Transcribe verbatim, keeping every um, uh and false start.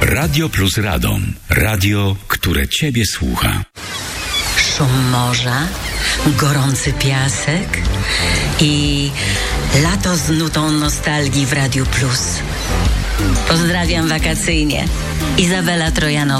Radio Plus Radom. Radio, które Ciebie słucha. Szum morza, gorący piasek i lato z nutą nostalgii w Radiu Plus. Pozdrawiam wakacyjnie. Izabela Trojanowa.